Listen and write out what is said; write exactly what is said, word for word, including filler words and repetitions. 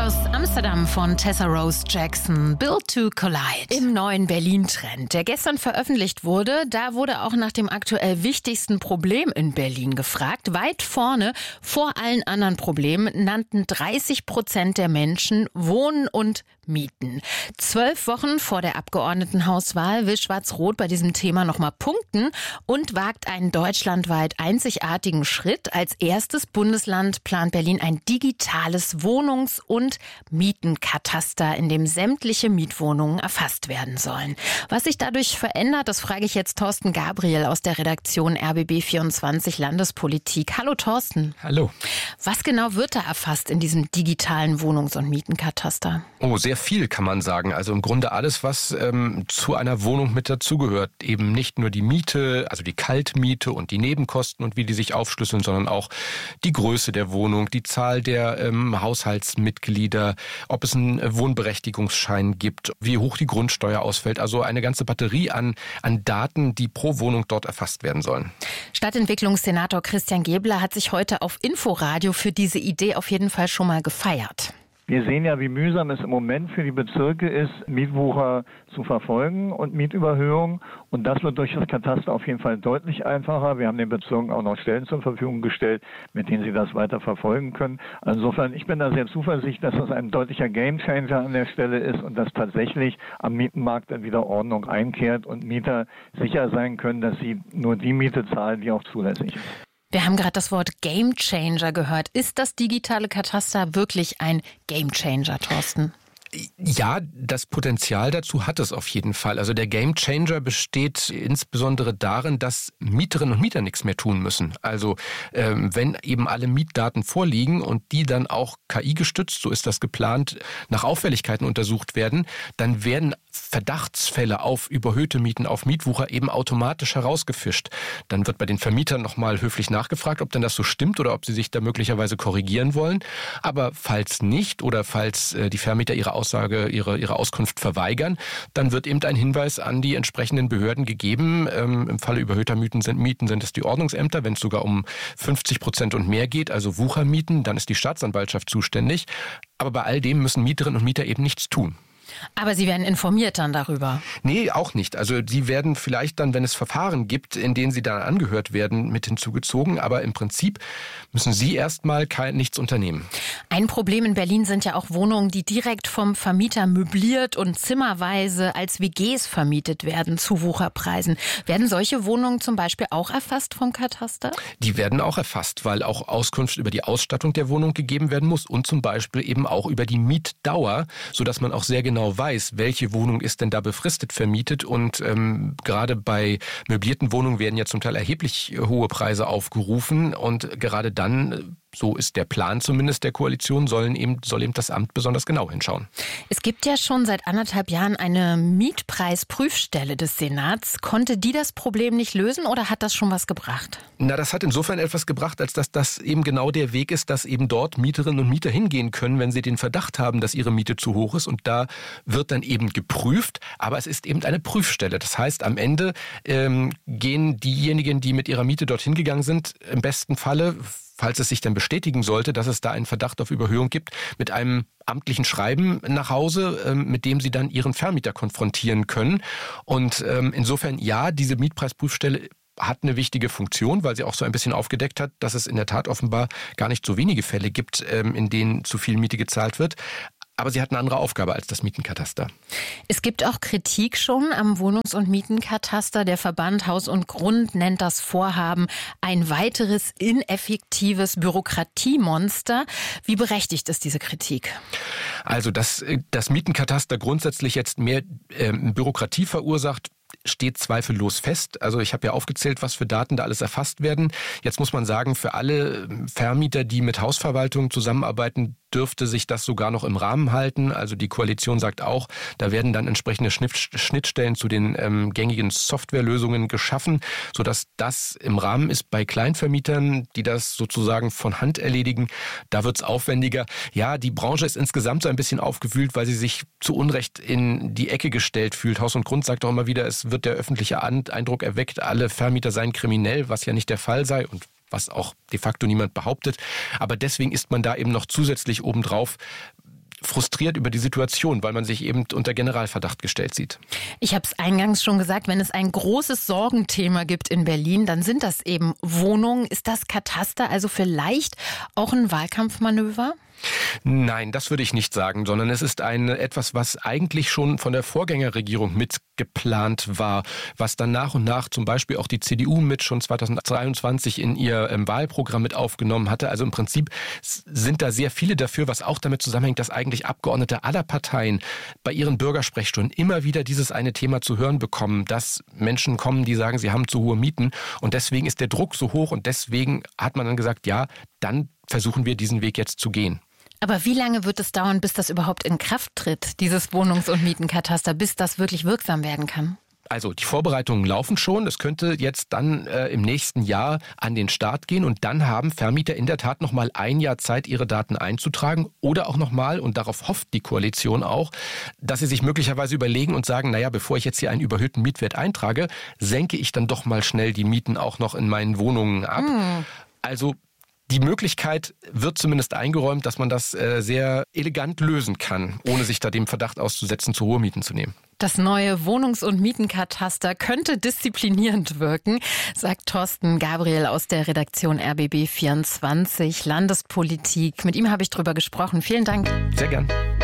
aus Amsterdam von Tessa Rose Jackson, Built to Collide. Im neuen Berlin-Trend, der gestern veröffentlicht wurde, da wurde auch nach dem aktuell wichtigsten Problem in Berlin gefragt. Weit vorne, vor allen anderen Problemen, nannten dreißig Prozent der Menschen Wohnen und Mieten. Zwölf Wochen vor der Abgeordnetenhauswahl will Schwarz-Rot bei diesem Thema nochmal punkten und wagt einen deutschlandweit einzigartigen Schritt. Als erstes Bundesland plant Berlin ein digitales Wohnungs- und Mietenkataster, in dem sämtliche Mietwohnungen erfasst werden sollen. Was sich dadurch verändert, das frage ich jetzt Thorsten Gabriel aus der Redaktion R B B vierundzwanzig Landespolitik. Hallo Thorsten. Hallo. Was genau wird da erfasst in diesem digitalen Wohnungs- und Mietenkataster? Oh, sehr viel kann man sagen. Also im Grunde alles, was ähm, zu einer Wohnung mit dazugehört. Eben nicht nur die Miete, also die Kaltmiete und die Nebenkosten und wie die sich aufschlüsseln, sondern auch die Größe der Wohnung, die Zahl der ähm, Haushaltsmitglieder, ob es einen Wohnberechtigungsschein gibt, wie hoch die Grundsteuer ausfällt. Also eine ganze Batterie an, an Daten, die pro Wohnung dort erfasst werden sollen. Stadtentwicklungssenator Christian Gebler hat sich heute auf Inforadio für diese Idee auf jeden Fall schon mal gefeiert. Wir sehen ja, wie mühsam es im Moment für die Bezirke ist, Mietwucher zu verfolgen und Mietüberhöhungen. Und das wird durch das Kataster auf jeden Fall deutlich einfacher. Wir haben den Bezirken auch noch Stellen zur Verfügung gestellt, mit denen sie das weiter verfolgen können. Insofern, ich bin da sehr zuversichtlich, dass das ein deutlicher Gamechanger an der Stelle ist und dass tatsächlich am Mietenmarkt dann wieder Ordnung einkehrt und Mieter sicher sein können, dass sie nur die Miete zahlen, die auch zulässig ist. Wir haben gerade das Wort Gamechanger gehört. Ist das digitale Kataster wirklich ein Gamechanger, Thorsten? Ja, das Potenzial dazu hat es auf jeden Fall. Also der Gamechanger besteht insbesondere darin, dass Mieterinnen und Mieter nichts mehr tun müssen. Also ähm, wenn eben alle Mietdaten vorliegen und die dann auch K I-gestützt, so ist das geplant, nach Auffälligkeiten untersucht werden, dann werden Verdachtsfälle auf überhöhte Mieten, auf Mietwucher eben automatisch herausgefischt. Dann wird bei den Vermietern nochmal höflich nachgefragt, ob denn das so stimmt oder ob sie sich da möglicherweise korrigieren wollen. Aber falls nicht oder falls äh, die Vermieter ihre Aussage, ihre, ihre Auskunft verweigern, dann wird eben ein Hinweis an die entsprechenden Behörden gegeben. Ähm, Im Falle überhöhter Mieten sind, Mieten sind es die Ordnungsämter, wenn es sogar um fünfzig Prozent und mehr geht, also Wuchermieten, dann ist die Staatsanwaltschaft zuständig. Aber bei all dem müssen Mieterinnen und Mieter eben nichts tun. Aber Sie werden informiert dann darüber? Nee, auch nicht. Also Sie werden vielleicht dann, wenn es Verfahren gibt, in denen Sie dann angehört werden, mit hinzugezogen. Aber im Prinzip müssen Sie erstmal kein, nichts unternehmen. Ein Problem in Berlin sind ja auch Wohnungen, die direkt vom Vermieter möbliert und zimmerweise als W Gs vermietet werden zu Wucherpreisen. Werden solche Wohnungen zum Beispiel auch erfasst vom Kataster? Die werden auch erfasst, weil auch Auskunft über die Ausstattung der Wohnung gegeben werden muss und zum Beispiel eben auch über die Mietdauer, sodass man auch sehr genau weiß, welche Wohnung ist denn da befristet vermietet. Und ähm, gerade bei möblierten Wohnungen werden ja zum Teil erheblich hohe Preise aufgerufen. Und gerade dann, so ist der Plan zumindest der Koalition, sollen eben, soll eben das Amt besonders genau hinschauen. Es gibt ja schon seit anderthalb Jahren eine Mietpreisprüfstelle des Senats. Konnte die das Problem nicht lösen oder hat das schon was gebracht? Na, das hat insofern etwas gebracht, als dass das eben genau der Weg ist, dass eben dort Mieterinnen und Mieter hingehen können, wenn sie den Verdacht haben, dass ihre Miete zu hoch ist. Und da wird dann eben geprüft, aber es ist eben eine Prüfstelle. Das heißt, am Ende ähm, gehen diejenigen, die mit ihrer Miete dorthin gegangen sind, im besten Falle, falls es sich dann bestätigen sollte, dass es da einen Verdacht auf Überhöhung gibt, mit einem amtlichen Schreiben nach Hause, mit dem sie dann ihren Vermieter konfrontieren können. Und insofern, ja, diese Mietpreisprüfstelle hat eine wichtige Funktion, weil sie auch so ein bisschen aufgedeckt hat, dass es in der Tat offenbar gar nicht so wenige Fälle gibt, in denen zu viel Miete gezahlt wird. Aber sie hat eine andere Aufgabe als das Mietenkataster. Es gibt auch Kritik schon am Wohnungs- und Mietenkataster. Der Verband Haus und Grund nennt das Vorhaben ein weiteres ineffektives Bürokratiemonster. Wie berechtigt ist diese Kritik? Also, dass das Mietenkataster grundsätzlich jetzt mehr äh, Bürokratie verursacht, steht zweifellos fest. Also ich habe ja aufgezählt, was für Daten da alles erfasst werden. Jetzt muss man sagen, für alle Vermieter, die mit Hausverwaltung zusammenarbeiten, dürfte sich das sogar noch im Rahmen halten. Also die Koalition sagt auch, da werden dann entsprechende Schnittstellen zu den ähm, gängigen Softwarelösungen geschaffen, sodass das im Rahmen ist. Bei Kleinvermietern, die das sozusagen von Hand erledigen, da wird's aufwendiger. Ja, die Branche ist insgesamt so ein bisschen aufgewühlt, weil sie sich zu Unrecht in die Ecke gestellt fühlt. Haus und Grund sagt auch immer wieder, es wird der öffentliche Eindruck erweckt, alle Vermieter seien kriminell, was ja nicht der Fall sei und was auch de facto niemand behauptet. Aber deswegen ist man da eben noch zusätzlich obendrauf frustriert über die Situation, weil man sich eben unter Generalverdacht gestellt sieht. Ich habe es eingangs schon gesagt, wenn es ein großes Sorgenthema gibt in Berlin, dann sind das eben Wohnungen. Ist das Kataster also vielleicht auch ein Wahlkampfmanöver? Nein, das würde ich nicht sagen, sondern es ist ein etwas, was eigentlich schon von der Vorgängerregierung mitgeplant war, was dann nach und nach zum Beispiel auch die C D U mit schon zweitausenddreiundzwanzig in ihr ähm, Wahlprogramm mit aufgenommen hatte. Also im Prinzip sind da sehr viele dafür, was auch damit zusammenhängt, dass eigentlich Abgeordnete aller Parteien bei ihren Bürgersprechstunden immer wieder dieses eine Thema zu hören bekommen, dass Menschen kommen, die sagen, sie haben zu hohe Mieten und deswegen ist der Druck so hoch und deswegen hat man dann gesagt, ja, dann versuchen wir diesen Weg jetzt zu gehen. Aber wie lange wird es dauern, bis das überhaupt in Kraft tritt, dieses Wohnungs- und Mietenkataster, bis das wirklich wirksam werden kann? Also die Vorbereitungen laufen schon. Es könnte jetzt dann äh, im nächsten Jahr an den Start gehen und dann haben Vermieter in der Tat noch mal ein Jahr Zeit, ihre Daten einzutragen oder auch noch mal, und darauf hofft die Koalition auch, dass sie sich möglicherweise überlegen und sagen, naja, bevor ich jetzt hier einen überhöhten Mietwert eintrage, senke ich dann doch mal schnell die Mieten auch noch in meinen Wohnungen ab. Mm. Also die Möglichkeit wird zumindest eingeräumt, dass man das äh, sehr elegant lösen kann, ohne sich da dem Verdacht auszusetzen, zu hohe Mieten zu nehmen. Das neue Wohnungs- und Mietenkataster könnte disziplinierend wirken, sagt Thorsten Gabriel aus der Redaktion R B B vierundzwanzig Landespolitik. Mit ihm habe ich drüber gesprochen. Vielen Dank. Sehr gern.